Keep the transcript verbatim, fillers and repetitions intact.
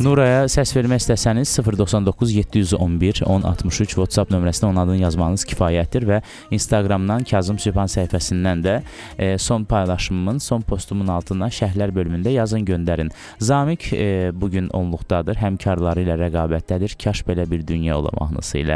Nuraya səs vermək istəsəniz sıfır doxsan doqquz yeddi yüz on bir on altmış üç WhatsApp nömrəsinə onun adını yazmanız kifayətdir və Instagramdan Kazım Sübhan səhifəsindən də e, son paylaşımımın, son postumun altına şərhlər bölümündə yazın, göndərin. Zamiq e, bugün onluqdadır, həmkarları ilə rəqabətdədir. Kaş belə bir dünya ola mahnısı ilə.